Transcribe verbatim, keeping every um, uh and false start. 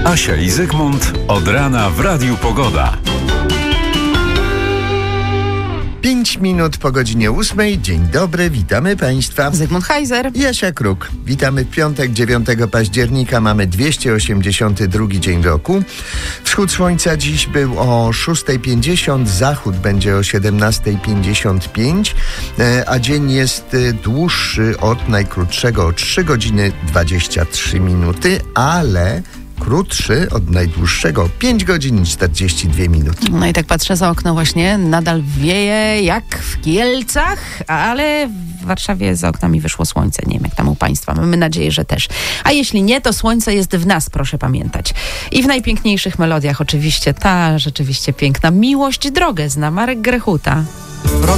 Asia i Zygmunt od rana w Radiu Pogoda. Pięć minut po godzinie ósmej. Dzień dobry, witamy Państwa. Zygmunt Heiser i Asia Kruk. Witamy w piątek, dziewiątego października. Mamy dwieście osiemdziesiąty drugi dzień roku. Wschód słońca dziś był o szóstej pięćdziesiąt, zachód będzie o siedemnastej pięćdziesiąt pięć, a dzień jest dłuższy od najkrótszego o trzy godziny dwadzieścia trzy minuty, ale krótszy od najdłuższego o pięć godzin i czterdzieści dwie minuty. No i tak patrzę za okno właśnie, nadal wieje jak w Kielcach, ale w Warszawie za oknami wyszło słońce. Nie wiem jak tam u Państwa, mamy nadzieję, że też. A jeśli nie, to słońce jest w nas, proszę pamiętać. I w najpiękniejszych melodiach oczywiście ta rzeczywiście piękna Miłość drogę zna Marek Grechuta.